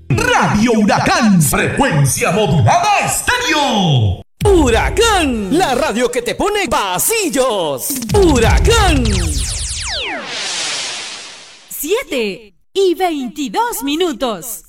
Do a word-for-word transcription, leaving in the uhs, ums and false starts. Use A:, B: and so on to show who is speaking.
A: Radio Huracán, frecuencia modulada estéreo.
B: Huracán, la radio que te pone pasillos. Huracán.
C: Siete y veintidós minutos.